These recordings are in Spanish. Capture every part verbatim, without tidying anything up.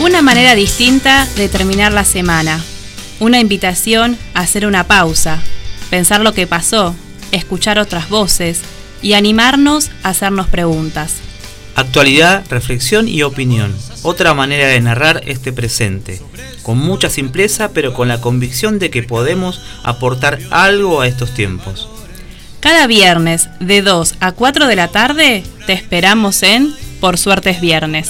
Una manera distinta de terminar la semana. Una invitación a hacer una pausa, pensar lo que pasó, escuchar otras voces y animarnos a hacernos preguntas. Actualidad, reflexión y opinión. Otra manera de narrar este presente. Con mucha simpleza, pero con la convicción de que podemos aportar algo a estos tiempos. Cada viernes, de dos a cuatro de la tarde, te esperamos en Por Suerte es Viernes.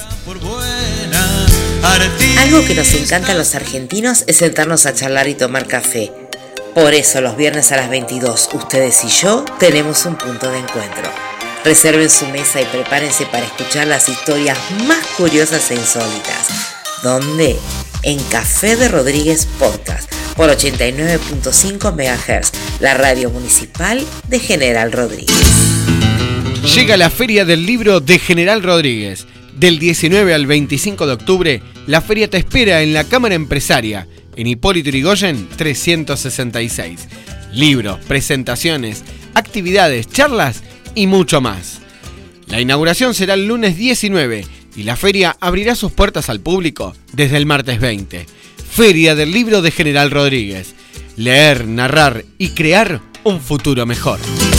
Algo que nos encanta a los argentinos es sentarnos a charlar y tomar café. Por eso los viernes a las veintidós, ustedes y yo tenemos un punto de encuentro. Reserven su mesa y prepárense para escuchar las historias más curiosas e insólitas. ¿Dónde? En Café de Rodríguez Podcast, por ochenta y nueve punto cinco megahertz, la radio municipal de General Rodríguez. Llega la Feria del Libro de General Rodríguez. Del diecinueve al veinticinco de octubre, la feria te espera en la Cámara Empresaria, en Hipólito Yrigoyen trescientos sesenta y seis. Libros, presentaciones, actividades, charlas y mucho más. La inauguración será el lunes diecinueve y la feria abrirá sus puertas al público desde el martes veinte. Feria del Libro de General Rodríguez. Leer, narrar y crear un futuro mejor.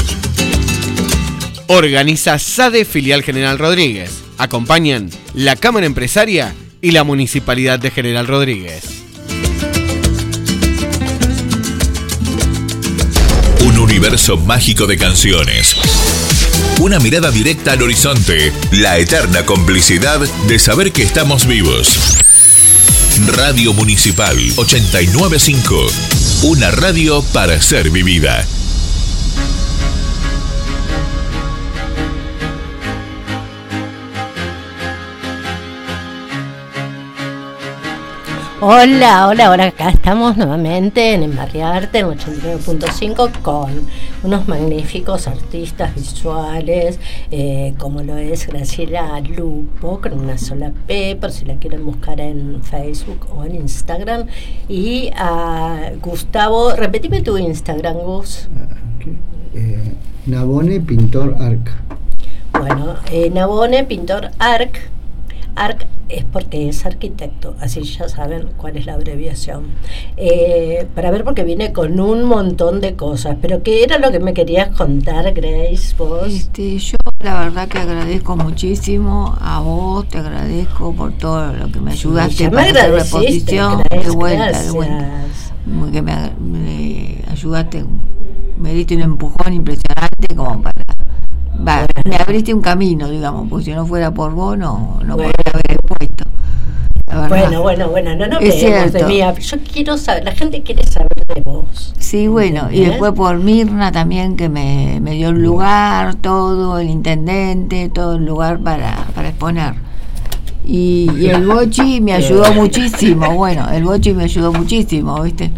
Organiza SADE Filial General Rodríguez. Acompañan la Cámara Empresaria y la Municipalidad de General Rodríguez. Un universo mágico de canciones. Una mirada directa al horizonte. La eterna complicidad de saber que estamos vivos. Radio Municipal ochenta y nueve punto cinco. Una radio para ser vivida. Hola, hola, ahora acá estamos nuevamente en Embarriarte, en ochenta y nueve punto cinco, con unos magníficos artistas visuales, eh, como lo es Graciela Lupo, con una sola P, por si la quieren buscar en Facebook o en Instagram, y a Gustavo, repetime tu Instagram, Gus. Okay. Eh, Nabone Pintor Arc. Bueno, eh, Nabone Pintor Arc. Arc es porque es arquitecto, así ya saben cuál es la abreviación. Eh, para ver, porque viene con un montón de cosas. Pero ¿qué era lo que me querías contar, Grace, vos? Este, yo la verdad que agradezco muchísimo a vos, te agradezco por todo lo que me ayudaste sí, para hacer la exposición. de vuelta, gracias. de vuelta. Que me, me ayudaste, me diste un empujón impresionante como para... Va, me abriste un camino, digamos, porque si no fuera por vos no, no bueno. podría haber expuesto. Bueno, bueno, bueno, no nos quedemos de mí. Yo quiero saber, la gente quiere saber de vos. Sí, bueno, y después por Mirna también, que me, me dio el lugar, todo, el intendente, todo el lugar para, para exponer. Y, y el Bochi me ayudó muchísimo, bueno, el Bochi me ayudó muchísimo, ¿viste?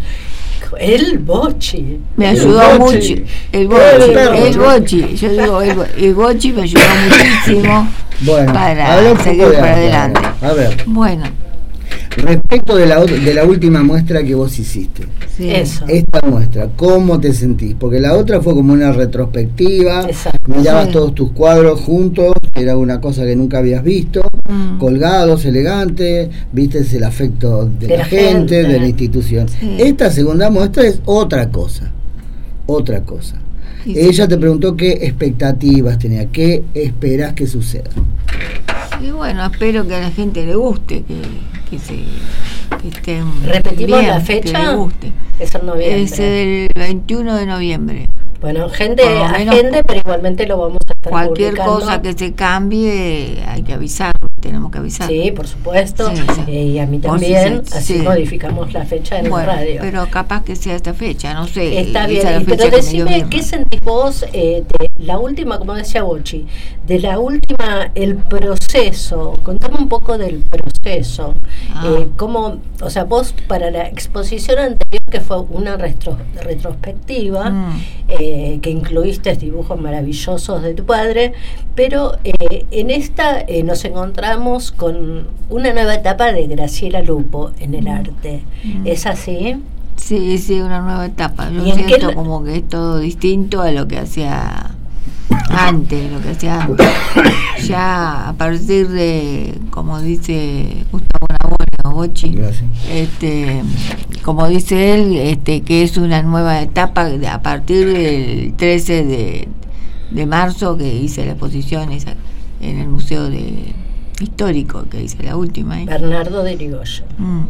El Bochi. Me ayudó el mucho. El Bochi, el Bochi. Yo digo, el, el Bochi me ayudó muchísimo bueno, para seguir para adelante. A ver. Bueno. Respecto de la, de la última muestra que vos hiciste. Sí. Eso. Esta muestra, ¿cómo te sentís? Porque la otra fue como una retrospectiva. Exacto. Mirabas sí. todos tus cuadros juntos, era una cosa que nunca habías visto, mm. colgados, elegantes, viste el afecto de, de la, la gente, gente, de la institución. Sí. Esta segunda muestra es otra cosa, otra cosa. Sí, Ella sí. te preguntó qué expectativas tenía, qué esperás que suceda. Y bueno, espero que a la gente le guste, que, que se que estén ¿Repetimos bien, la fecha? Que le guste. Es en noviembre. Es el veintiuno de noviembre. Bueno, gente, agende, pero igualmente lo vamos a estar cualquier publicando. Cosa que se cambie hay que avisar, tenemos que avisar. Sí, por supuesto, sí, sí. Eh, y a mí también, sí, así sí. modificamos la fecha en bueno, la radio. Pero capaz que sea esta fecha, no sé. Está bien, pero decime qué sentís vos eh, de la última, como decía Bochi, de la última, el proceso, contame un poco del proceso, ah. eh, cómo, o sea, vos para la exposición anterior, que fue una retro, retrospectiva, mm. eh, que incluiste dibujos maravillosos de tu padre, pero eh, en esta eh, nos encontramos con una nueva etapa de Graciela Lupo en el arte. Mm. ¿Es así? Sí, sí, una nueva etapa. Yo siento como que es todo distinto a lo que hacía antes, lo que hacía antes. Ya a partir de, como dice Gustavo Nabone, bueno, Bochi. Gracias. Este, como dice él, este, que es una nueva etapa a partir del trece de, de marzo, que hice la exposición esa, en el Museo de Histórico, que hice la última. ¿eh? Bernardo de Irigoyen. Mm.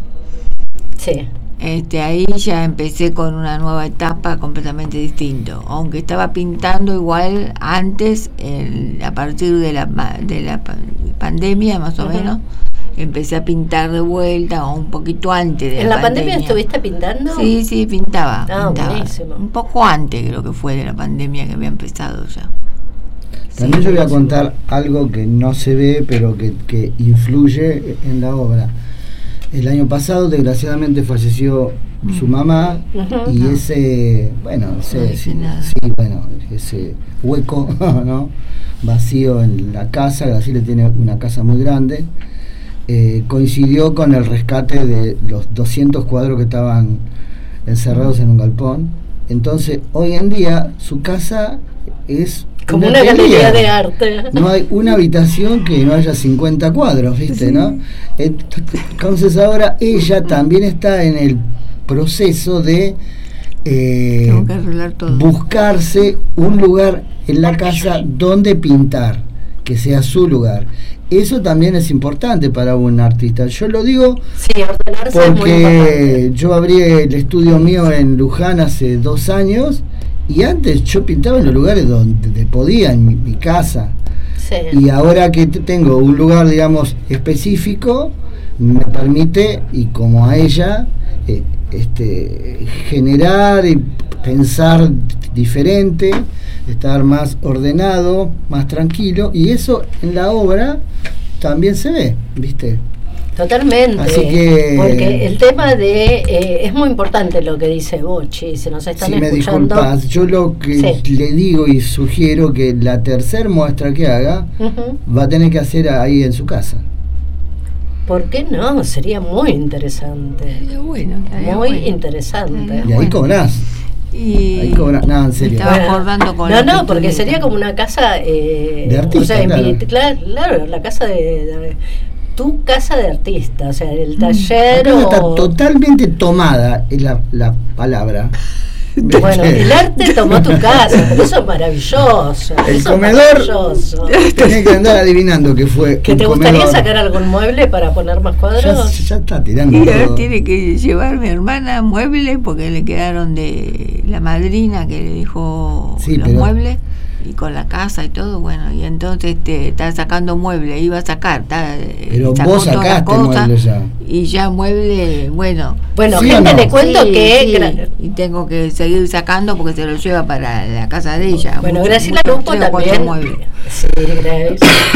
Sí. Este, ahí ya empecé con una nueva etapa completamente distinto, aunque estaba pintando igual antes, el, a partir de la, de la pandemia más o uh-huh. menos, empecé a pintar de vuelta, o un poquito antes de ¿En la, la pandemia. pandemia estuviste pintando? Sí, sí, pintaba, ah, pintaba. Buenísimo. Un poco antes creo que fue de la pandemia que había empezado ya. También sí, yo voy a contar algo que no se ve, pero que, que influye en la obra. El año pasado, desgraciadamente, falleció mm. su mamá uh-huh. y ese, bueno, ese, sí, sí, bueno, ese hueco, ¿no? Vacío en la casa. Graciela tiene una casa muy grande. Eh, coincidió con el rescate de los doscientos cuadros que estaban encerrados en un galpón. Entonces, hoy en día, su casa es como una, una galería de arte. No hay una habitación que no haya cincuenta cuadros, ¿viste? Sí. ¿No? Entonces ahora ella también está en el proceso de eh, buscarse un lugar en la casa donde pintar, que sea su lugar. Eso también es importante para un artista. Yo lo digo sí, ordenarse porque es muy yo abrí el estudio mío en Luján hace dos años. Y antes yo pintaba en los lugares donde podía, en mi, mi casa. Sí. Y ahora que tengo un lugar, digamos, específico, me permite, y como a ella, eh, este, generar y pensar diferente, estar más ordenado, más tranquilo, y eso en la obra también se ve, ¿viste? Totalmente, así que, porque el tema de eh, es muy importante lo que dice Bochi, si nos están si escuchando. Me disculpas, yo lo que sí. le digo y sugiero que la tercer muestra que haga uh-huh. va a tener que hacer ahí en su casa. ¿Por qué no? Sería muy interesante. Sería bueno, sería muy bueno. interesante. Y ahí bueno. cobrás. Y ahí cobra, no, en serio. Estaba acordando con no, no, porque sería como una casa eh, de artista, o sea, claro. claro, claro, la casa de, de tu casa de artista, o sea, el taller Acá o... está totalmente tomada es la, la palabra. Bueno, el arte tomó tu casa, eso es maravilloso. El eso comedor, es tenés que andar adivinando qué fue. ¿Que te comedor. gustaría sacar algún mueble para poner más cuadros? Ya, ya está tirando. Y todo. ahora tiene que llevar mi hermana muebles porque le quedaron de la madrina que le dejó sí, los pero... muebles. Y con la casa y todo, bueno, y entonces te está sacando muebles, iba a sacar, está, pero vos sacaste muebles ya. Y ya mueble, bueno. Bueno, ¿sí gente, no? le cuento sí, que... Sí, gra- y tengo que seguir sacando porque se lo lleva para la casa de ella. Bueno, mucho, Graciela mucho, Lupo también... Sí, Grace.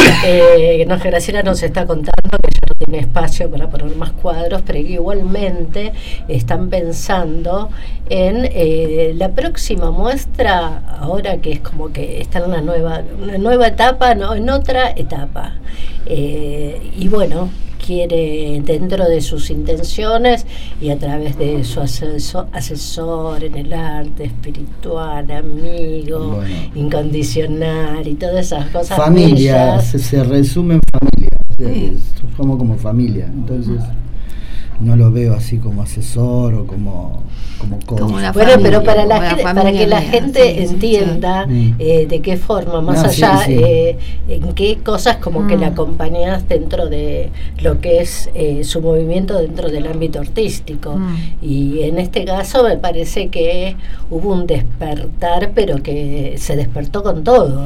eh, no, Graciela nos está contando que ya no tiene espacio para poner más cuadros, pero que igualmente están pensando en eh, la próxima muestra, ahora que es como que está en una nueva, una nueva etapa, no, en otra etapa. Eh, y bueno, quiere, dentro de sus intenciones y a través de su asesor, asesor en el arte espiritual, amigo, bueno. incondicional y todas esas cosas. Familia, se, se resume en familia, o sea, sí. somos como familia, entonces no lo veo así como asesor o como como coach. Como bueno, familia, pero para la gente, para que la gente sí, entienda sí. Eh, de qué forma, más no, allá, sí, sí. Eh, en qué cosas como mm. que la acompañas dentro de lo que es eh, su movimiento dentro del ámbito artístico. Mm. Y en este caso me parece que hubo un despertar, pero que se despertó con todo.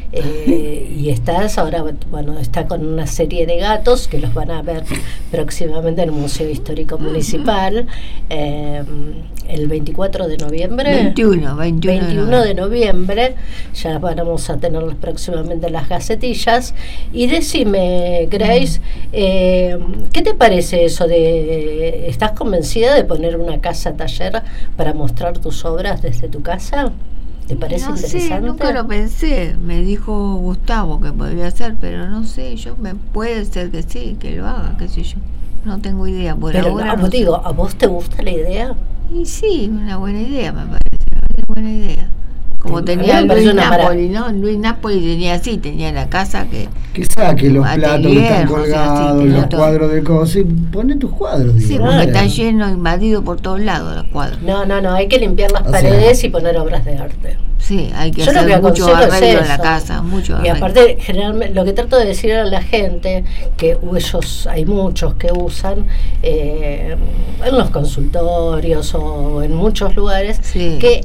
Eh, y estás ahora, bueno, está con una serie de gatos que los van a ver próximamente en el Museo Histórico Municipal eh, el veinticuatro de noviembre. veintiuno, veintiuno, veintiuno de noviembre. Ya vamos a tener próximamente las gacetillas. Y decime, Grace, eh, ¿qué te parece eso de, estás convencida de poner una casa taller para mostrar tus obras desde tu casa? ¿Te parece no interesante? Sé, nunca lo pensé. Me dijo Gustavo que podría ser, pero no sé. Yo me puede ser que sí, que lo haga, qué sé yo. No tengo idea. Por pero ahora no, no digo, ¿a vos te gusta la idea? Y sí, una buena idea me parece. Una buena idea. Como tenía Luis Napoli, ¿no? Luis Napoli tenía así, tenía la casa que... Que saque los platos que están colgados, sí, los todo. Cuadros de cosas, y pone tus cuadros. Sí, digo, porque está lleno, invadido por todos lados los cuadros. No, no, no, hay que limpiar las o paredes sea, y poner obras de arte. Sí, hay que Yo hacer que mucho arreglo en la casa, mucho arreglo. Y aparte, generalmente, lo que trato de decir a la gente, que ellos, hay muchos que usan, eh, en los consultorios o en muchos lugares, sí. que